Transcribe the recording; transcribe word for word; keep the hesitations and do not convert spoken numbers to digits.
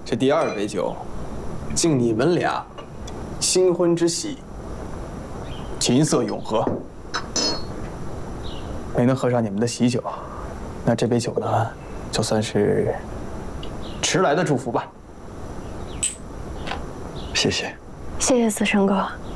这第二杯酒，敬你们俩新婚之喜，琴瑟永和。没能喝上你们的喜酒，那这杯酒呢，就算是迟来的祝福吧。 谢谢， 谢谢思成哥。